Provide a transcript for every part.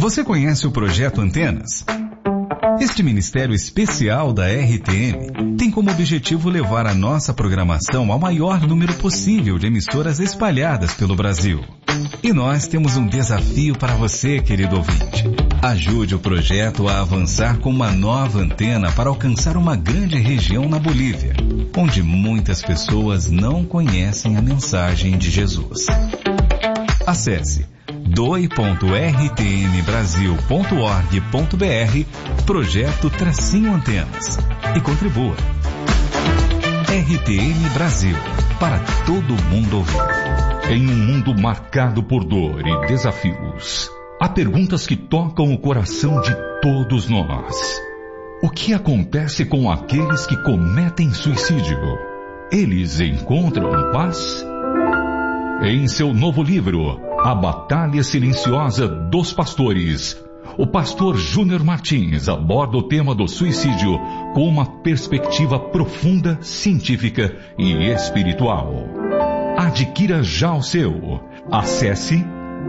Você conhece o Projeto Antenas? Este ministério especial da RTM tem como objetivo levar a nossa programação ao maior número possível de emissoras espalhadas pelo Brasil. E nós temos um desafio para você, querido ouvinte. Ajude o projeto a avançar com uma nova antena para alcançar uma grande região na Bolívia, onde muitas pessoas não conhecem a mensagem de Jesus. Acesse doe.rtmbrasil.org.br Projeto-Antenas e contribua. RTM Brasil, para todo mundo ouvir. Em um mundo marcado por dor e desafios, há perguntas que tocam o coração de todos nós. O que acontece com aqueles que cometem suicídio? Eles encontram paz? Em seu novo livro, A Batalha Silenciosa dos Pastores, o pastor Júnior Martins aborda o tema do suicídio com uma perspectiva profunda, científica e espiritual. Adquira já o seu. Acesse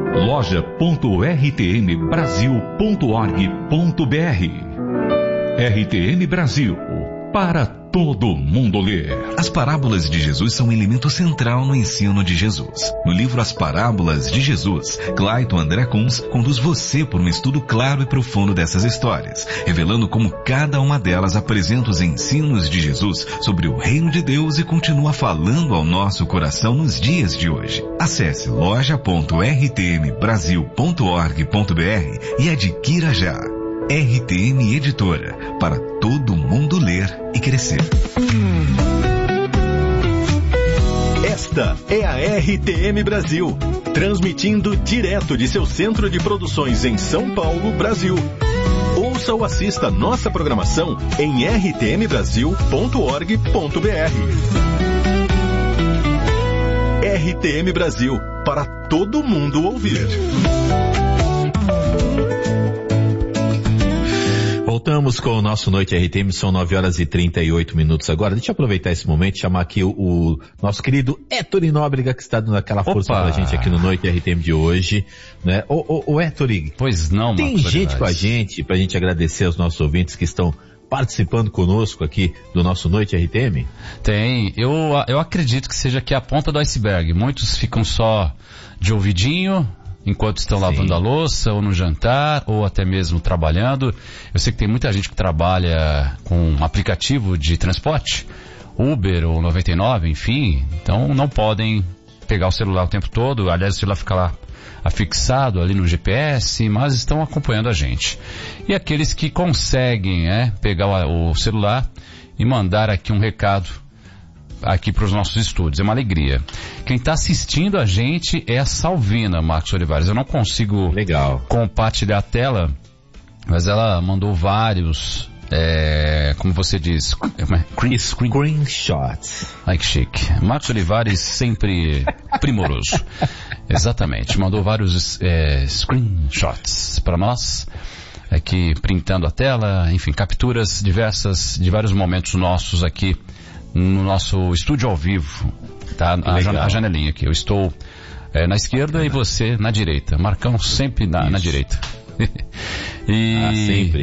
loja.rtmbrasil.org.br. RTM Brasil, para todo mundo ler. As parábolas de Jesus são um elemento central no ensino de Jesus. No livro As Parábolas de Jesus, Clayton André Kunz conduz você por um estudo claro e profundo dessas histórias, revelando como cada uma delas apresenta os ensinos de Jesus sobre o reino de Deus e continua falando ao nosso coração nos dias de hoje. Acesse loja.rtmbrasil.org.br e adquira já. RTM Editora, para todo mundo ler e crescer. Esta é a RTM Brasil, transmitindo direto de seu centro de produções em São Paulo, Brasil. Ouça ou assista nossa programação em rtmbrasil.org.br. RTM Brasil, para todo mundo ouvir. Voltamos com o nosso Noite RTM, são 9h38 agora. Deixa eu aproveitar esse momento e chamar aqui o nosso querido Ettore Nóbrega, que está dando aquela força pra gente aqui no Noite RTM de hoje, né? Ô Ettore, pois não, tem gente com a gente, pra gente agradecer aos nossos ouvintes que estão participando conosco aqui do nosso Noite RTM? Tem, eu acredito que seja aqui a ponta do iceberg. Muitos ficam só de ouvidinho, enquanto estão lavando a louça, ou no jantar, ou até mesmo trabalhando. Eu sei que tem muita gente que trabalha com aplicativo de transporte, Uber ou 99, enfim, então não podem pegar o celular o tempo todo. Aliás, o celular fica lá afixado ali no GPS, mas estão acompanhando a gente. E aqueles que conseguem pegar o celular e mandar aqui um recado aqui para os nossos estúdios, é uma alegria. Quem está assistindo a gente é a Salvina Marcos Olivares. Eu não consigo compartilhar a tela, mas ela mandou vários, como você diz, screenshots. Ai, que chique. Marcos Olivares sempre primoroso. Exatamente, mandou vários screenshots para nós, aqui printando a tela, enfim, capturas diversas de vários momentos nossos aqui no nosso estúdio ao vivo, tá? A janelinha aqui. Eu estou na esquerda e você na direita. Marcão sempre na direita. Sempre.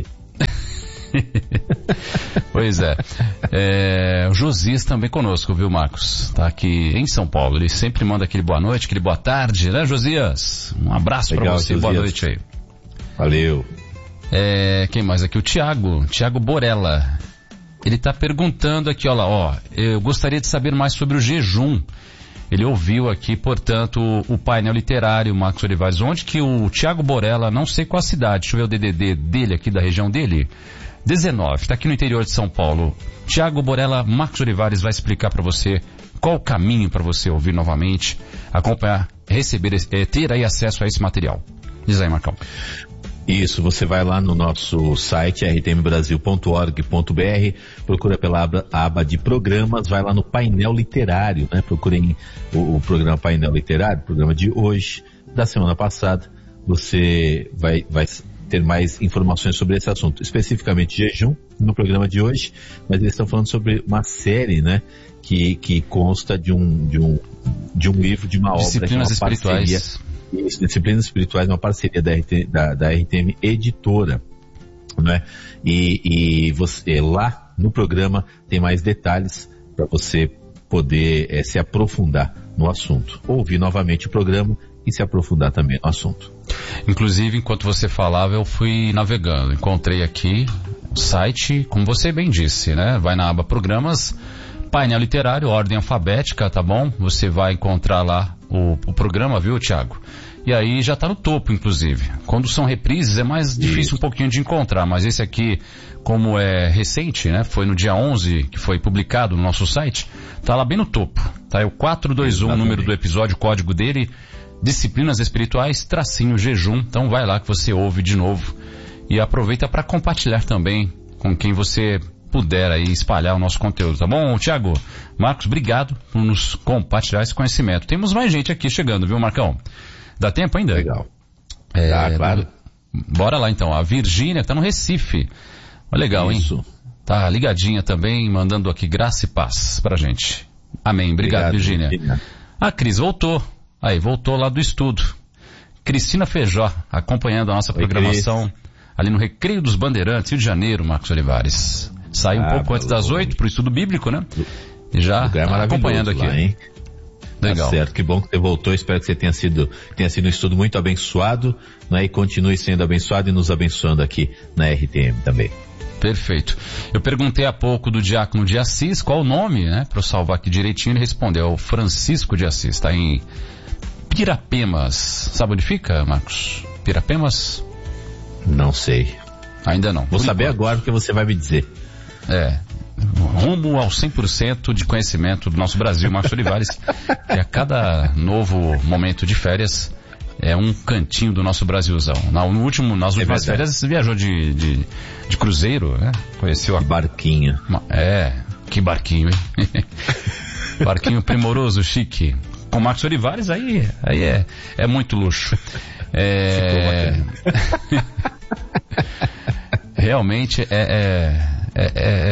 Pois é. O Josias também conosco, viu, Marcos? Tá aqui em São Paulo. Ele sempre manda aquele boa noite, aquele boa tarde, né, Josias? Um abraço pra você, Josias. Boa noite aí. Valeu. Quem mais aqui? O Tiago Borella. Ele está perguntando aqui, eu gostaria de saber mais sobre o jejum. Ele ouviu aqui, portanto, o painel literário, Marcos Olivares, onde que o Tiago Borella, não sei qual a cidade, deixa eu ver o DDD dele aqui, da região dele, 19, está aqui no interior de São Paulo. Tiago Borella, Marcos Olivares vai explicar para você qual o caminho para você ouvir novamente, acompanhar, receber, ter aí acesso a esse material. Diz aí, Marcão. Isso, você vai lá no nosso site rtmbrasil.org.br, procura pela aba de programas, vai lá no painel literário, né? Procurem o programa Painel Literário, programa de hoje, da semana passada. Você vai ter mais informações sobre esse assunto, especificamente jejum, no programa de hoje, mas eles estão falando sobre uma série, né? Que consta de um livro, de uma obra, de uma parceria. Isso, Disciplinas Espirituais é uma parceria da RTM Editora, né? E você lá no programa tem mais detalhes para você poder se aprofundar no assunto. Ouvir novamente o programa e se aprofundar também no assunto. Inclusive, enquanto você falava, eu fui navegando. Encontrei aqui o site, como você bem disse, né? Vai na aba Programas, painel literário, ordem alfabética, tá bom? Você vai encontrar lá o programa, viu, Thiago? E aí já tá no topo, inclusive. Quando são reprises é mais difícil um pouquinho de encontrar, mas esse aqui, como é recente, né? Foi no dia 11 que foi publicado no nosso site, tá lá bem no topo. Tá? É o 421, o número do episódio, o código dele, Disciplinas Espirituais, tracinho jejum. Então vai lá que você ouve de novo e aproveita para compartilhar também com quem você puder aí espalhar o nosso conteúdo, tá bom, Thiago? Marcos, obrigado por nos compartilhar esse conhecimento. Temos mais gente aqui chegando, viu, Marcão? Dá tempo ainda? Legal. Claro. Bora lá então. A Virgínia tá no Recife. Legal, isso. Hein? Tá ligadinha também, mandando aqui graça e paz pra gente. Amém. Obrigado, Virgínia. A Cris voltou. Aí, voltou lá do estudo. Cristina Feijó, acompanhando a nossa programação ali no Recreio dos Bandeirantes, Rio de Janeiro, Marcos Olivares. Saiu um pouco antes das 8 pro estudo bíblico, né? E já acompanhando aqui. Lá, hein? Legal. Tá certo, que bom que você voltou, espero que você tenha sido um estudo muito abençoado, né? E continue sendo abençoado e nos abençoando aqui na RTM também. Perfeito. Eu perguntei há pouco do diácono de Assis, qual o nome, né? Para eu salvar aqui direitinho, ele respondeu, é o Francisco de Assis, está em Pirapemas. Sabe onde fica, Marcos? Pirapemas? Não sei. Ainda não. Vou saber agora porque você vai me dizer. Rumo ao 100% de conhecimento do nosso Brasil, Marcos Olivares, que a cada novo momento de férias é um cantinho do nosso Brasilzão. Nas últimas férias você viajou de cruzeiro, né? Conheceu a... barquinho. Que barquinho, hein? Barquinho primoroso, chique. Com Marcos Olivares, aí é muito luxo. Realmente é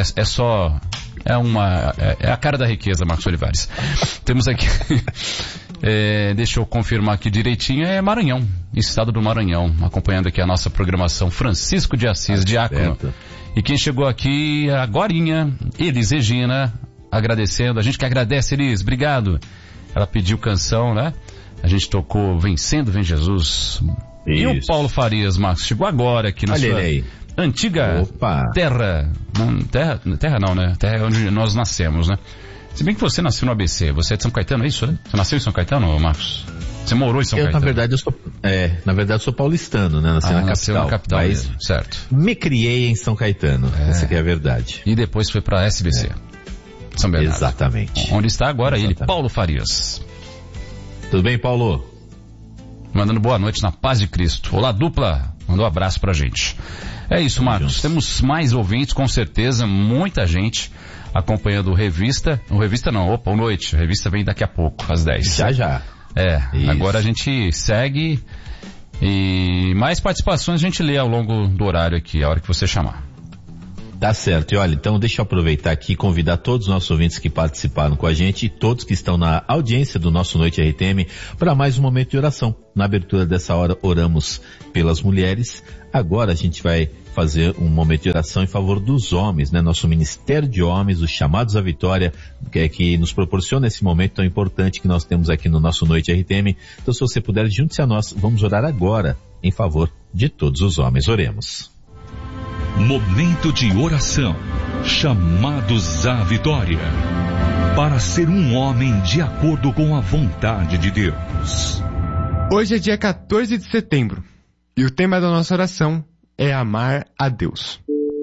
a cara da riqueza, Marcos Olivares. Temos aqui, deixa eu confirmar aqui direitinho, é Maranhão, estado do Maranhão, acompanhando aqui a nossa programação, Francisco de Assis, diácono. E quem chegou aqui agorinha, Elis Regina, agradecendo, a gente que agradece, Elis, obrigado. Ela pediu canção, né? A gente tocou Vencendo Vem Jesus. Isso. E o Paulo Farias, Marcos, chegou agora aqui na sua antiga terra. Terra não, né? Terra é onde nós nascemos, né? Se bem que você nasceu no ABC, você é de São Caetano, é isso, né? Você nasceu em São Caetano, Marcos? Você morou em São Caetano? Na verdade eu sou paulistano, né? Nasci na capital mas mesmo, certo. Me criei em São Caetano, essa que é a verdade. E depois foi pra SBC. São Bernardo. Exatamente. Onde está agora ele, Paulo Farias. Tudo bem, Paulo? Mandando boa noite na paz de Cristo. Olá, dupla. Mandou um abraço pra gente. É isso, Marcos. Temos mais ouvintes, com certeza, muita gente acompanhando o Revista. O Noite. A Revista vem daqui a pouco, às 10. Já. Isso. Agora a gente segue e mais participações a gente lê ao longo do horário aqui, a hora que você chamar. Tá certo. E olha, então deixa eu aproveitar aqui e convidar todos os nossos ouvintes que participaram com a gente e todos que estão na audiência do nosso Noite RTM para mais um momento de oração. Na abertura dessa hora, oramos pelas mulheres. Agora a gente vai fazer um momento de oração em favor dos homens, né? Nosso Ministério de Homens, os Chamados à Vitória, que nos proporciona esse momento tão importante que nós temos aqui no nosso Noite RTM. Então, se você puder, junte-se a nós. Vamos orar agora em favor de todos os homens. Oremos. Momento de oração. Chamados à vitória. Para ser um homem de acordo com a vontade de Deus. Hoje é dia 14 de setembro. E o tema da nossa oração é amar a Deus.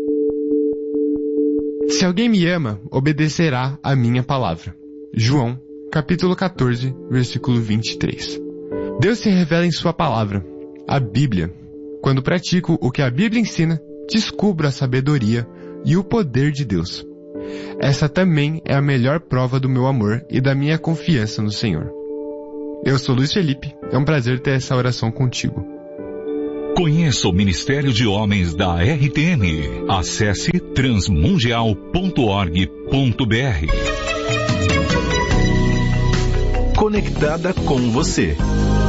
Se alguém me ama, obedecerá a minha palavra. João, capítulo 14, versículo 23. Deus se revela em sua palavra, a Bíblia. Quando pratico o que a Bíblia ensina, descubro a sabedoria e o poder de Deus. Essa também é a melhor prova do meu amor e da minha confiança no Senhor. Eu sou Luiz Felipe, é um prazer ter essa oração contigo. Conheça o Ministério de Homens da RTM. Acesse transmundial.org.br. Conectada com você.